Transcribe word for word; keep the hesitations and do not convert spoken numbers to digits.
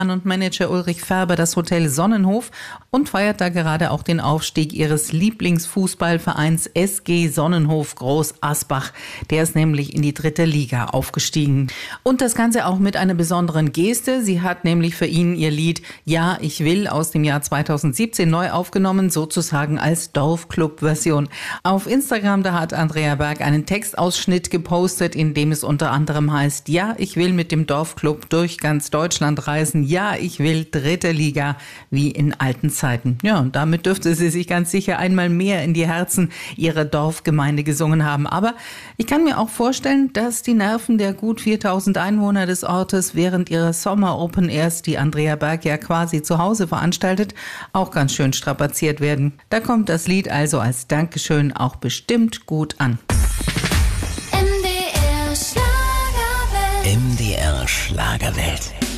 und Manager Ulrich Färber das Hotel Sonnenhof und feiert da gerade auch den Aufstieg ihres Lieblingsfußballvereins S G Sonnenhof Groß Asbach. Der ist nämlich in die dritte Liga aufgestiegen. Und das Ganze auch mit einer besonderen Geste. Sie hat nämlich für ihn ihr Lied Ja, ich will aus dem Jahr zweitausendsiebzehn neu aufgenommen, sozusagen als Dorfclub-Version. Auf Instagram, da hat Andrea Berg einen Textausschnitt gepostet, in dem es unter anderem heißt, ja, ich will mit dem Dorfclub durch ganz Deutschland reisen. Ja, ich will dritte Liga wie in alten Zeiten. Ja, und damit dürfte sie sich ganz sicher einmal mehr in die Herzen ihrer Dorfgemeinde gesungen haben. Aber ich kann mir auch vorstellen, dass die Nerven der gut viertausend Einwohner des Ortes während ihrer Sommer Open Airs, die Andrea Berg ja quasi zu Hause veranstaltet, auch ganz schön strapaziert werden. Da kommt das Lied also als Dankeschön auch bestimmt gut an. M D R Schlagerwelt. M D R Schlagerwelt.